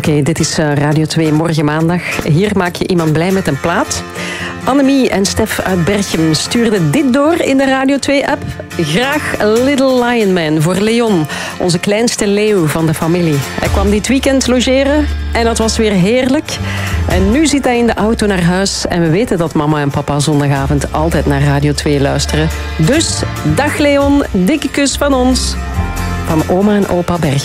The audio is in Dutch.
Oké, dit is Radio 2 morgen maandag. Hier maak je iemand blij met een plaat. Annemie en Stef uit Berchem stuurden dit door in de Radio 2-app. Graag Little Lion Man voor Leon, onze kleinste leeuw van de familie. Hij kwam dit weekend logeren en dat was weer heerlijk. En nu zit hij in de auto naar huis en we weten dat mama en papa zondagavond altijd naar Radio 2 luisteren. Dus, dag Leon, dikke kus van ons. Van oma en opa Berchem.